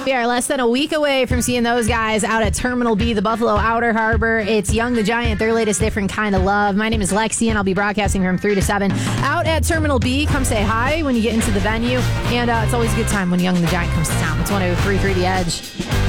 We are less than a week away from seeing those guys out at Terminal B, the Buffalo Outer Harbor. It's Young the Giant, their latest Different Kind of Love. My name is Lexi, and I'll be broadcasting from 3 to 7 out at Terminal B. Come say hi when you get into the venue. And it's always a good time when Young the Giant comes to town. It's 103.3 The Edge.